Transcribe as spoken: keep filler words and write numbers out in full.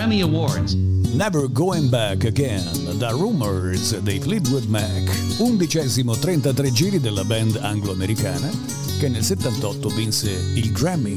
Grammy Awards. Never Going Back Again, da Rumors dei Fleetwood Mac, undicesimo trentatré giri della band anglo-americana che nel settantotto vinse il Grammy.